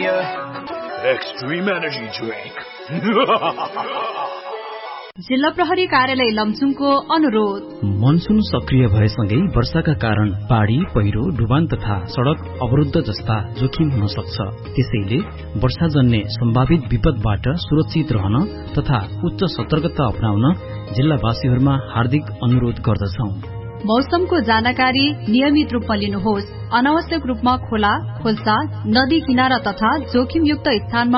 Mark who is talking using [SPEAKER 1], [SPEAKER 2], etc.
[SPEAKER 1] Extreme Energy Drink.
[SPEAKER 2] जिल्ला प्रहरी कार्यालय लमजुङको अनुरोध।
[SPEAKER 3] मनसुन सक्रिय भएसँगै वर्षाका कारण बाढ़ी, पहिरो, डुबान तथा सड़क अवरुद्ध जस्ता जोखिम हुन सक्छ। त्यसैले वर्षाजन्य सम्भावित विपदबाट सुरक्षित रहन तथा उच्च सतर्कता अपनाउन जिल्लावासीहरूमा हार्दिक अनुरोध गर्दछौं।
[SPEAKER 2] मौसमको जानकारी नियमित रूपमा लिनुहोस्। अनावश्यक रूपमा खोला, खोल्सा, नदी किनारा तथा जोखिमयुक्त स्थानमा